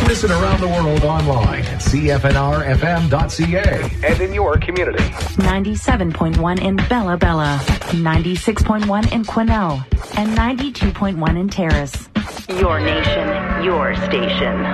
Listen around the world online at cfnrfm.ca and in your community. 97.1 in Bella Bella, 96.1 in Quesnel, and 92.1 in Terrace. Your nation, your station.